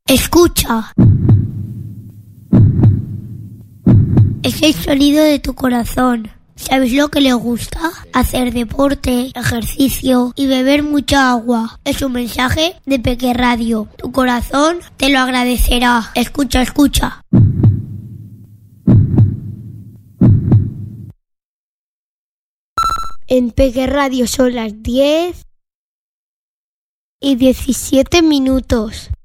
Escucha. Es el sonido de tu corazón. ¿Sabes lo que le gusta? Hacer deporte, ejercicio y beber mucha agua. Es un mensaje de Peque Radio. Tu corazón te lo agradecerá. Escucha, escucha. En Peque Radio son las 10:17.